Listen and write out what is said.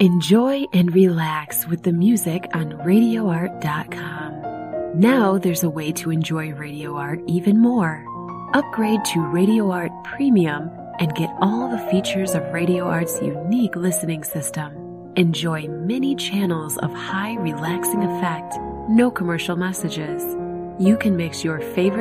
Enjoy and relax with the music on RadioArt.com. Now there's a way to enjoy Radio Art even more. Upgrade to Radio Art Premium and get all the features of Radio Art's unique listening system. Enjoy many channels of high relaxing effect, no commercial messages. You can mix your favorite